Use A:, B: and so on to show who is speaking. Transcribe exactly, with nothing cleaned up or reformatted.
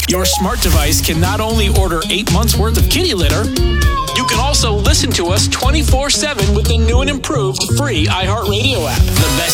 A: Your smart device can not only order eight months worth of kitty litter, you can also listen to us twenty-four seven with the new and improved free iHeartRadio app. The best